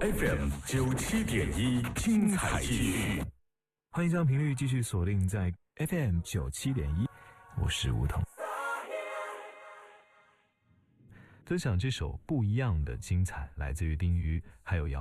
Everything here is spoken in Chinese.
FM 97.1，精彩继续。 欢迎将频率继续锁定在 FM 97.1，我是吴桐。分享这首不一样的精彩，来自于丁瑜还有姚